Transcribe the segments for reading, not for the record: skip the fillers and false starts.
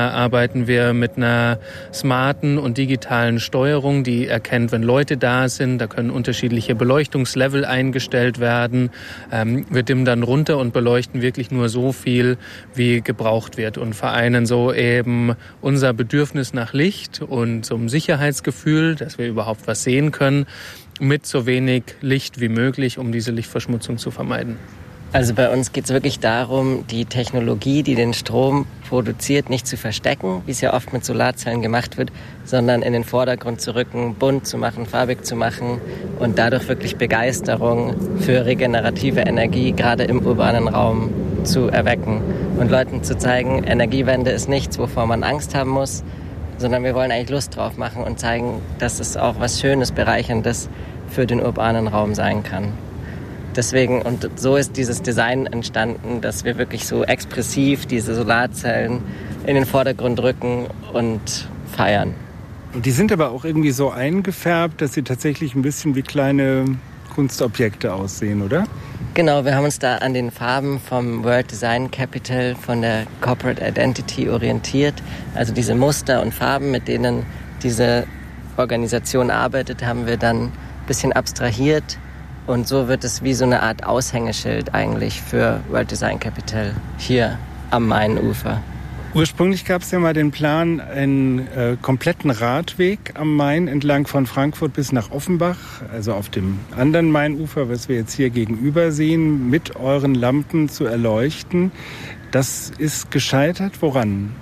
Arbeiten wir mit einer smarten und digitalen Steuerung, die erkennt, wenn Leute da sind. Da können unterschiedliche Beleuchtungslevel eingestellt werden. Wir dimmen dann runter und beleuchten wirklich nur so viel, wie gebraucht wird und vereinen so eben unser Bedürfnis nach Licht und so einem Sicherheitsgefühl, dass wir überhaupt was sehen können, mit so wenig Licht wie möglich, um diese Lichtverschmutzung zu vermeiden. Also bei uns geht es wirklich darum, die Technologie, die den Strom produziert, nicht zu verstecken, wie es ja oft mit Solarzellen gemacht wird, sondern in den Vordergrund zu rücken, bunt zu machen, farbig zu machen und dadurch wirklich Begeisterung für regenerative Energie gerade im urbanen Raum zu erwecken und Leuten zu zeigen, Energiewende ist nichts, wovor man Angst haben muss, sondern wir wollen eigentlich Lust drauf machen und zeigen, dass es auch was Schönes, Bereicherndes für den urbanen Raum sein kann. Deswegen, und so ist dieses Design entstanden, dass wir wirklich so expressiv diese Solarzellen in den Vordergrund rücken und feiern. Und die sind aber auch irgendwie so eingefärbt, dass sie tatsächlich ein bisschen wie kleine Kunstobjekte aussehen, oder? Genau, wir haben uns da an den Farben vom World Design Capital, von der Corporate Identity orientiert. Also diese Muster und Farben, mit denen diese Organisation arbeitet, haben wir dann ein bisschen abstrahiert. Und so wird es wie so eine Art Aushängeschild eigentlich für World Design Capital hier am Mainufer. Ursprünglich gab es ja mal den Plan, einen kompletten Radweg am Main entlang von Frankfurt bis nach Offenbach, also auf dem anderen Mainufer, was wir jetzt hier gegenüber sehen, mit euren Lampen zu erleuchten. Das ist gescheitert. Woran?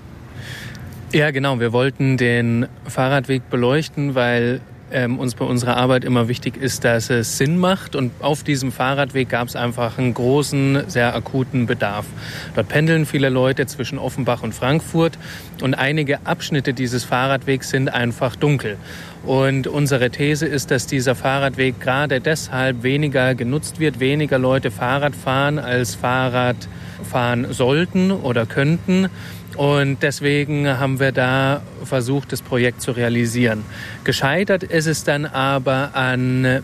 Ja, genau. Wir wollten den Fahrradweg beleuchten, weil uns bei unserer Arbeit immer wichtig ist, dass es Sinn macht. Und auf diesem Fahrradweg gab es einfach einen großen, sehr akuten Bedarf. Dort pendeln viele Leute zwischen Offenbach und Frankfurt und einige Abschnitte dieses Fahrradwegs sind einfach dunkel. Und unsere These ist, dass dieser Fahrradweg gerade deshalb weniger genutzt wird, weniger Leute Fahrrad fahren, als Fahrrad fahren sollten oder könnten. Und deswegen haben wir da versucht, das Projekt zu realisieren. Gescheitert ist es dann aber an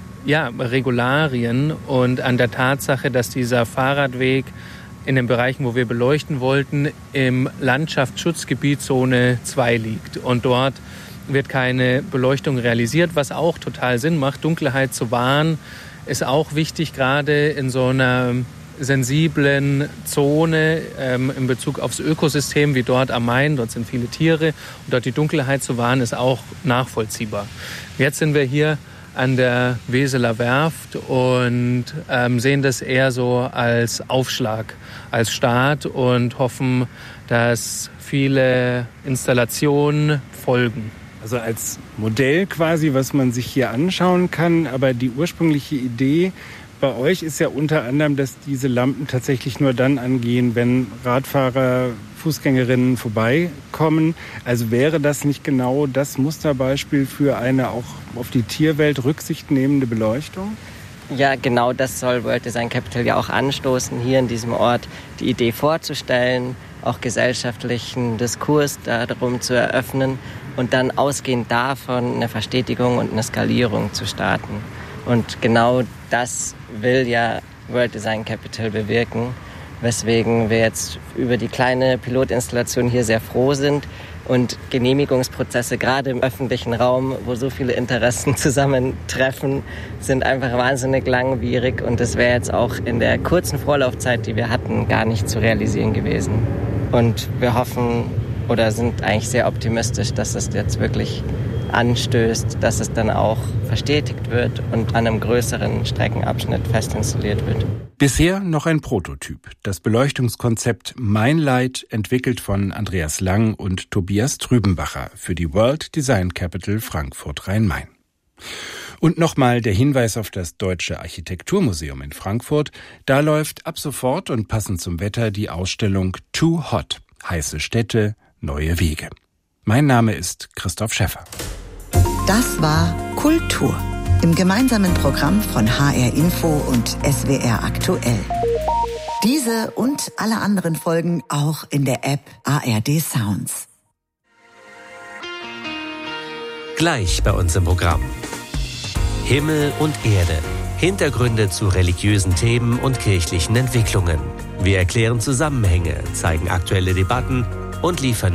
Regularien und an der Tatsache, dass dieser Fahrradweg in den Bereichen, wo wir beleuchten wollten, im Landschaftsschutzgebiet Zone 2 liegt. Und dort wird keine Beleuchtung realisiert, was auch total Sinn macht. Dunkelheit zu wahren ist auch wichtig, gerade in so einer sensiblen Zone in Bezug aufs Ökosystem wie dort am Main. Dort sind viele Tiere und dort die Dunkelheit zu wahren ist auch nachvollziehbar. Jetzt sind wir hier an der Weseler Werft und sehen das eher so als Aufschlag, als Start und hoffen, dass viele Installationen folgen. Also als Modell quasi, was man sich hier anschauen kann, aber die ursprüngliche Idee bei euch ist ja unter anderem, dass diese Lampen tatsächlich nur dann angehen, wenn Radfahrer, Fußgängerinnen vorbeikommen. Also wäre das nicht genau das Musterbeispiel für eine auch auf die Tierwelt Rücksicht nehmende Beleuchtung? Ja, genau das soll World Design Capital ja auch anstoßen, hier in diesem Ort die Idee vorzustellen, auch gesellschaftlichen Diskurs darum zu eröffnen und dann ausgehend davon eine Verstetigung und eine Skalierung zu starten. Und genau das will ja World Design Capital bewirken, weswegen wir jetzt über die kleine Pilotinstallation hier sehr froh sind. Und Genehmigungsprozesse, gerade im öffentlichen Raum, wo so viele Interessen zusammentreffen, sind einfach wahnsinnig langwierig. Und das wäre jetzt auch in der kurzen Vorlaufzeit, die wir hatten, gar nicht zu realisieren gewesen. Und wir hoffen oder sind eigentlich sehr optimistisch, dass es jetzt wirklich anstößt, dass es dann auch verstetigt wird und an einem größeren Streckenabschnitt fest installiert wird. Bisher noch ein Prototyp. Das Beleuchtungskonzept Mein Light, entwickelt von Andreas Lang und Tobias Trübenbacher für die World Design Capital Frankfurt Rhein-Main. Und nochmal der Hinweis auf das Deutsche Architekturmuseum in Frankfurt. Da läuft ab sofort und passend zum Wetter die Ausstellung Too Hot. Heiße Städte, neue Wege. Mein Name ist Christoph Schäffer. Das war Kultur im gemeinsamen Programm von HR Info und SWR Aktuell. Diese und alle anderen Folgen auch in der App ARD Sounds. Gleich bei uns im Programm. Himmel und Erde. Hintergründe zu religiösen Themen und kirchlichen Entwicklungen. Wir erklären Zusammenhänge, zeigen aktuelle Debatten und liefern